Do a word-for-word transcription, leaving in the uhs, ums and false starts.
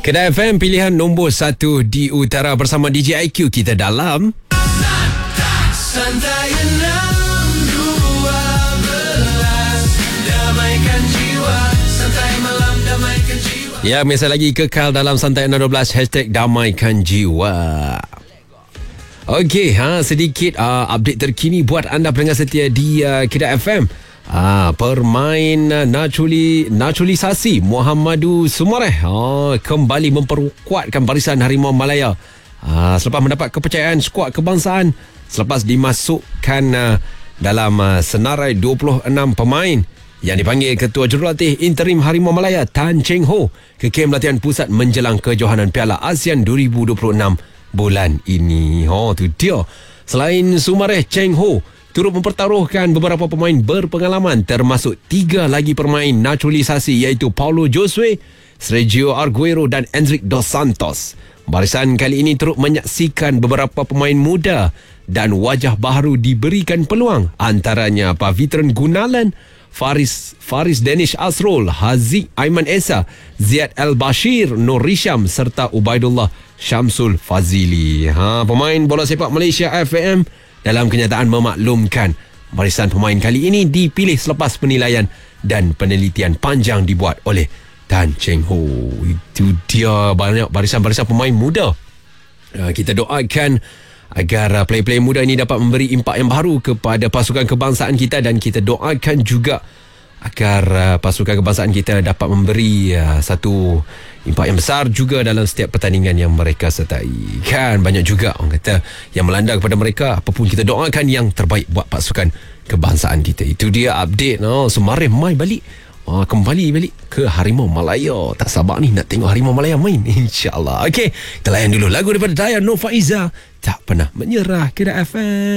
Kedah F M, pilihan nombor satu di utara bersama D J I Q kita dalam Santai enam dua belas, damaikan jiwa, santai malam damaikan jiwa. Ya, biasa lagi kekal dalam Santai enam dua belas, hashtag damaikan jiwa. Okey, ha, sedikit uh, update terkini buat anda pendengar setia di uh, Kedah F M. Ah, permain uh, naturali, naturalisasi Muhammadu Sumareh ah, kembali memperkuatkan barisan Harimau Malaya ah, selepas mendapat kepercayaan skuad kebangsaan selepas dimasukkan uh, dalam uh, senarai dua puluh enam pemain yang dipanggil Ketua Jurulatih Interim Harimau Malaya Tan Cheng Ho ke kem latihan pusat menjelang kejohanan Piala ASEAN dua ribu dua puluh enam bulan ini. Oh, tu dia. Selain Sumareh, Cheng Ho turut mempertaruhkan beberapa pemain berpengalaman termasuk tiga lagi pemain naturalisasi iaitu Paulo Josue, Sergio Aguero dan Enrique Dos Santos. Barisan kali ini turut menyaksikan beberapa pemain muda dan wajah baru diberikan peluang, antaranya Pavitran Gunalan, Faris Faris Danish Asrul, Haziq Aiman Esa, Ziad Al Bashir, Nur Risham serta Ubaidullah Syamsul Fazili. Ha, pemain bola sepak Malaysia F A M dalam kenyataan memaklumkan barisan pemain kali ini dipilih selepas penilaian dan penelitian panjang dibuat oleh Tan Cheng Ho. Itu dia banyak barisan-barisan pemain muda. Kita doakan agar player-player muda ini dapat memberi impak yang baru kepada pasukan kebangsaan kita, dan kita doakan juga agar pasukan kebangsaan kita dapat memberi satu impak yang besar juga dalam setiap pertandingan yang mereka sertai. Kan banyak juga orang kata yang melanda kepada mereka. Apapun, kita doakan yang terbaik buat pasukan kebangsaan kita. Itu dia update. Oh, Sumareh mai balik. Oh, kembali balik ke Harimau Malaya. Tak sabar ni nak tengok Harimau Malaya main, InsyaAllah. Okey, kita layan dulu lagu daripada Daya Nur Faiza, Tak Pernah Menyerah. Kedah F M.